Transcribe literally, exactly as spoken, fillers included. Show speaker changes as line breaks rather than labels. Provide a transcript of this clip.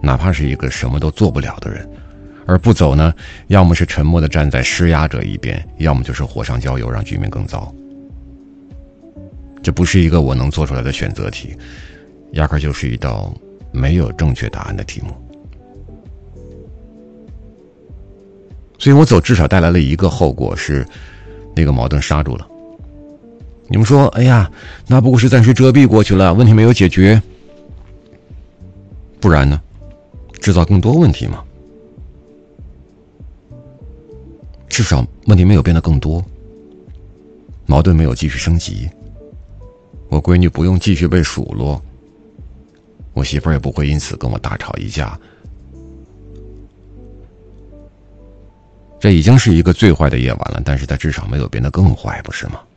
哪怕是一个什么都做不了的人。而不走呢，要么是沉默地站在施压者一边，要么就是火上浇油，让局面更糟。这不是一个我能做出来的选择题，压根就是一道没有正确答案的题目。所以我走至少带来了一个后果，是那个矛盾刹住了。你们说，哎呀，那不过是暂时遮蔽过去了，问题没有解决。不然呢？制造更多问题吗？至少问题没有变得更多，矛盾没有继续升级，我闺女不用继续被数落，我媳妇儿也不会因此跟我大吵一架。这已经是一个最坏的夜晚了，但是它至少没有变得更坏，不是吗？